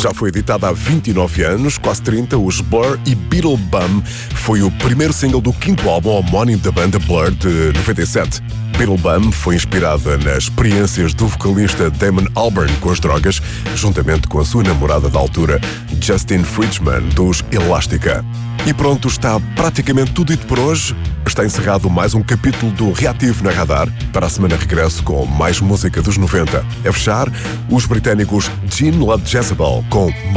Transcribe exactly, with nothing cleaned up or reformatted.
Já foi editada há vinte e nove anos, quase trinta, os Blur, e Beetle Bum foi o primeiro single do quinto álbum homónimo da banda Blur de noventa e sete. Beetle Bum foi inspirada nas experiências do vocalista Damon Albarn com as drogas, juntamente com a sua namorada da altura, Justin Friedman, dos Elástica. E pronto, está praticamente tudo dito por hoje. Está encerrado mais um capítulo do Reativo na Radar. Para a semana regresso com mais música dos noventa. A fechar, os britânicos Gene Love Jezebel com